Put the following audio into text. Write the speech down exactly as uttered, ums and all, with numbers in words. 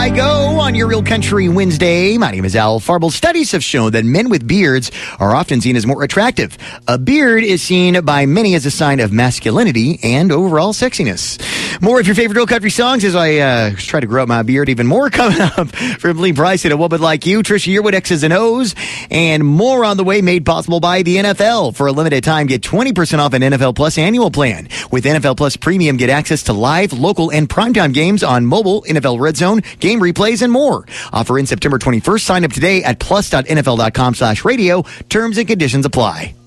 I go on your Real Country Wednesday. My name is Al Farble. Studies have shown that men with beards are often seen as more attractive. A beard is seen by many as a sign of masculinity and overall sexiness. More of your favorite Real Country songs as I uh, try to grow out my beard even more coming up from Lee Bryson, A Woman Like You, Trisha Yearwood, X's and O's, and more on the way made possible by the N F L. For a limited time, get twenty percent off an N F L Plus annual plan. With N F L Plus Premium, get access to live, local, and primetime games on mobile, N F L Red Zone, game replays, and more. Offer in September twenty-first. Sign up today at plus dot N F L dot com slash radio. Terms and conditions apply.